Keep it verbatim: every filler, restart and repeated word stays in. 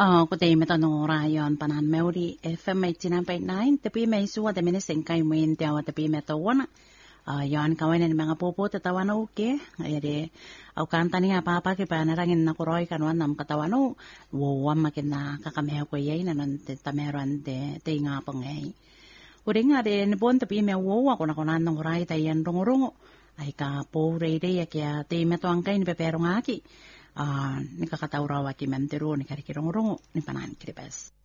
Oh, ko te meta no rayon panan meuri F M eighty-nine point nine tapi mai suwa te menesen kai muin te awa tapi meta wana. Ah, yon kawan ni mga popo te tawana uke. Ayade au kanta ni apa apa ke panarangin na kuroi kanwan nam katawano. Wo wam makin na kakameho ko yai na non te tameran te te nga pangai. Uringa de ni bon tapi me wo wa kona kona nang kurai ta yan rongorongo. Ai ka po re re ya kia te meto angkai ni peperong aki. Ah, ni kakataurawa ki mentero ni kari kirong rongo ni panan kiribas.